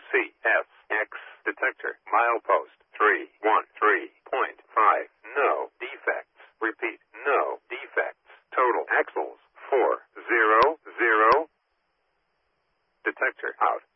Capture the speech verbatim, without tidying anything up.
C S X detector. Milepost three one three point five. No defects. Repeat, no defects. Total axles four zero zero. Detector out.